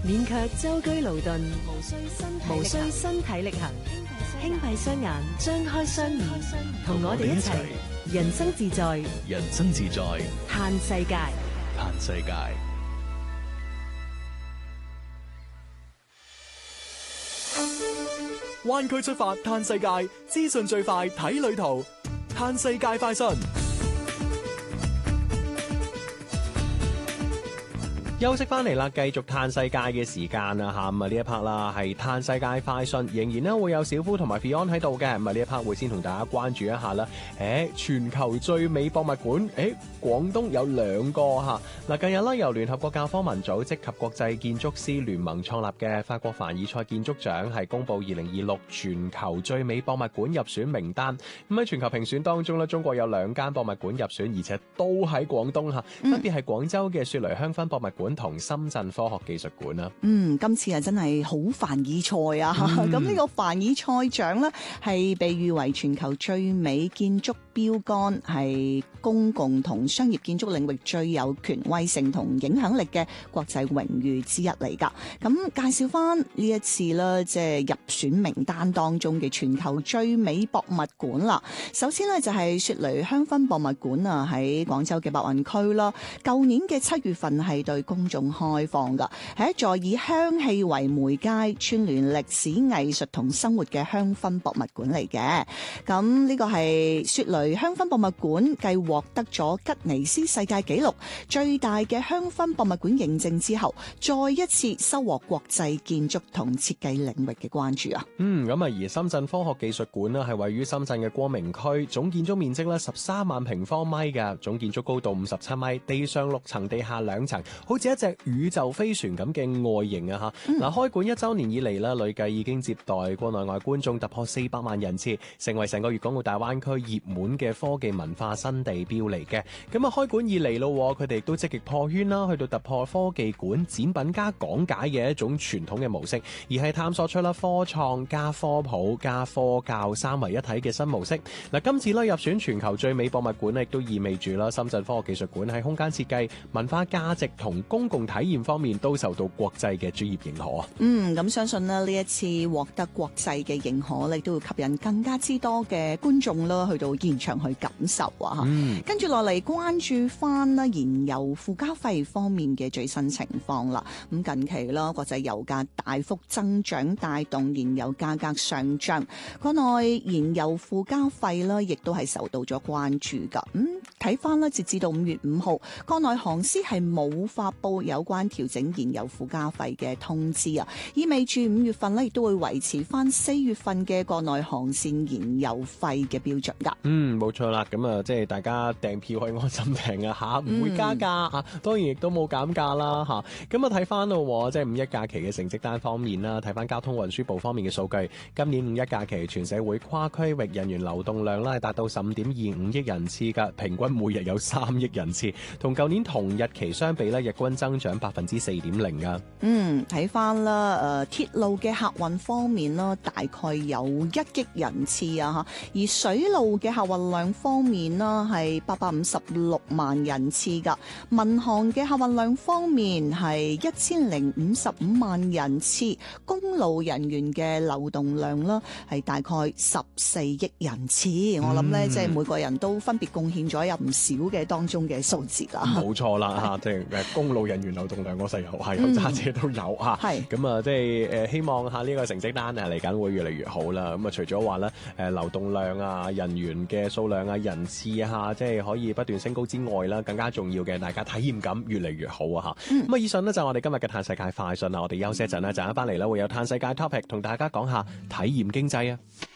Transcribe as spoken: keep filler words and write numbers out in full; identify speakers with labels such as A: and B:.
A: 免卻舟車勞頓，無需身體無需身體力行，輕閉雙眼，張開雙耳，同我哋一齊人生自在，
B: 人生自在，
A: 嘆世界，
B: 嘆世界。灣區出發嘆世界，資訊最快睇旅途，嘆世界快訊。
C: 休息翻嚟啦，繼續嘆世界嘅時間啦吓，咁啊呢一 part 啦係嘆世界快訊，仍然咧會有小夫同埋 Fion 喺度嘅，咁啊呢一 part 會先同大家關注一下啦。誒，全球最美博物館，誒，廣東有兩個吓。嗱，近日咧由聯合國教科文組織及國際建築師聯盟創立嘅法國凡爾賽建築獎係公布二零二六全球最美博物館入選名單。咁喺全球評選當中咧，中國有兩間博物館入選，而且都喺廣東吓，分別係廣州嘅雪雷香薰博物館同深圳科學技術館啦。
D: 嗯，今次啊真係好凡爾賽啊！咁呢、嗯、個凡爾賽獎呢，係被譽為全球最美建築標杆，係公共同商業建築領域最有權威性同影響力嘅國際榮譽之一嚟噶。咁介紹翻呢一次啦，即係入選名單當中嘅全球最美博物館啦。首先呢，就係雪雷香薰博物館啊，喺廣州嘅白雲區啦。舊年嘅七月份係對公眾開放噶，係一座以香氣為媒介串聯歷史藝術同生活嘅香薰博物館嚟嘅。咁呢個係雪雷香薰博物館繼獲得咗吉尼斯世界紀錄最大嘅香薰博物館認證之後，再一次收穫國際建築同設計領域嘅關注啊。
C: 嗯，咁啊而深圳科學技術館呢係位於深圳嘅光明區，總建築面積咧十三萬平方米嘅，總建築高度五十七米，地上六層，地下兩層，好似一隻宇宙飛船咁嘅外形啊！吓、嗯，嗱，開館一周年以嚟啦，累計已經接待國內外觀眾突破四百萬人次，成為成個粵港澳大灣區熱門嘅科技文化新地標嚟嘅。咁啊，開館以嚟咯，佢哋亦都積極破圈啦，去到突破科技館展品加講解嘅一種傳統嘅模式，而係探索出啦科創加科普加科教三為一體嘅新模式。嗱，今次咧入選全球最美博物館咧，亦都意味住啦，深圳科學技術館喺空間設計、文化價值同公共體驗方面都受到國際嘅專業認可啊！
D: 嗯，咁相信呢，呢一次獲得國際嘅認可咧，都會吸引更加之多嘅觀眾啦，去到現場去感受啊！
C: 嗯，
D: 跟住落嚟關注翻啦燃油附加費方面嘅最新情況啦。咁近期啦，國際油價大幅增長，帶動燃油價格上漲，國內燃油附加費啦，亦都係受到咗關注噶。咁睇翻啦，截至到五月五號，國內航司係冇發布有關調整燃油附加費嘅通知啊，意味住五月份咧亦都會維持翻四月份嘅國內航線燃油費嘅標準噶。
C: 嗯，冇錯啦，咁啊，即係大家訂票可以安心訂啊吓，唔會加價吓、嗯，當然亦都冇減價啦吓。咁啊，睇翻咯，即係五一假期嘅成績單方面啦，睇翻交通運輸部方面嘅數據，今年五一假期全社會跨區域人員流動量咧係達到十五點二五億人次噶，平均每日有三億人次，同舊年同日期相比咧，日均增長百分之四點零啊。
D: 嗯，睇翻啦，誒，鐵路嘅客運方面啦，大概有一億人次啊，吓，而水路嘅客運量方面啦，係八百五十六萬人次噶，民航嘅客運量方面係一千零五十五萬人次，公路人員嘅流動量啦係大概十四億人次。嗯、我諗咧，即係每個人都分別貢獻咗有唔少嘅當中嘅數字啦。
C: 冇錯啦，吓，即係誒公路人員流動量我細有係有揸車都有吓，係咁啊，即係誒希望下呢個成績單啊嚟緊會越嚟越好啦。咁啊，除咗話咧誒流動量啊、人員嘅數量啊、人次啊，即係可以不斷升高之外啦，更加重要嘅大家體驗感越嚟越好啊吓。咁、嗯、啊，以上呢就係我哋今日嘅嘆世界快訊啦。我哋休息一陣啦，陣間翻嚟咧會有嘆世界 topic 同大家講下體驗經濟啊。